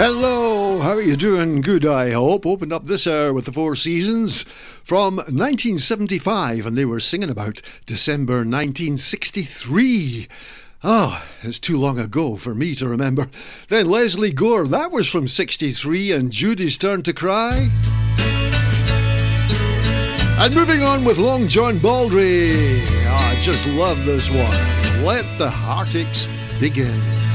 Hello, how are you doing? Good, I hope. Opened up this hour with the Four Seasons from 1975, and they were singing about December 1963. Oh, it's too long ago for me to remember. Then Leslie Gore, that was from 63, and Judy's Turn to Cry. And moving on with Long John Baldry. Oh, I just love this one. Let the Heartaches Begin.